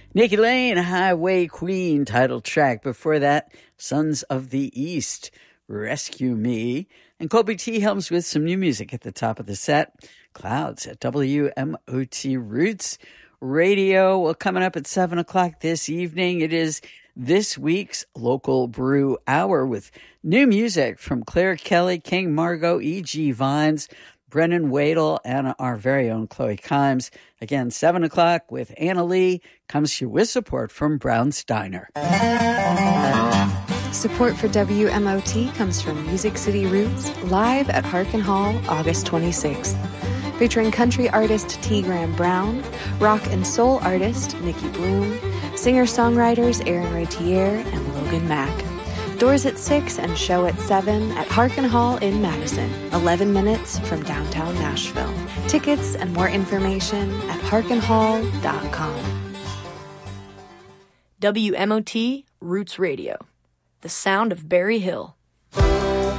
Nikki Lane, Highway Queen, title track. Before that, Sons of the East, Rescue Me. And Colby T. Helms with some new music at the top of the set. Clouds at WMOT Roots Radio. Well, coming up at 7 o'clock this evening, it is this week's Local Brew Hour with new music from Claire Kelly, King Margot, E.G. Vines, Brennan Wadle, and our very own Chloe Kimes. Again, 7 o'clock with Anna Lee comes to you with support from Brown's Diner. Support for WMOT comes from Music City Roots, live at Harkin Hall, August 26th. Featuring country artist T. Graham Brown, rock and soul artist Nikki Bloom, singer-songwriters Aaron Ratier and Logan Mack. Doors at 6 and show at 7 at Harkin Hall in Madison, 11 minutes from downtown Nashville. Tickets and more information at harkinhall.com. WMOT Roots Radio, the sound of Berry Hill.